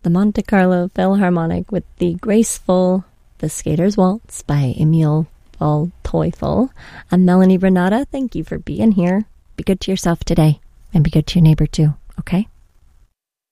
the Monte Carlo Philharmonic with the graceful The Skater's Waltz by Emil Waldteufel. I'm Melanie Renata. Thank you for being here. Be good to yourself today and be good to your neighbor too, okay?